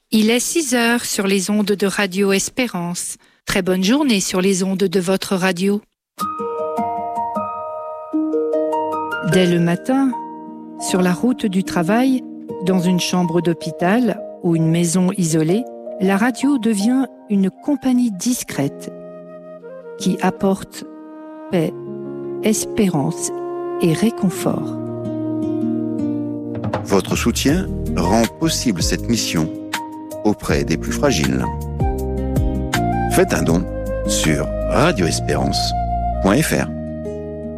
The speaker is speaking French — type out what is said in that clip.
Il est 6 heures sur les ondes de Radio Espérance. Très bonne journée sur les ondes de votre radio. Dès le matin, sur la route du travail, dans une chambre d'hôpital ou une maison isolée, la radio devient une compagnie discrète qui apporte paix, espérance et réconfort. Votre soutien rend possible cette mission auprès des plus fragiles. Faites un don sur radioespérance.fr.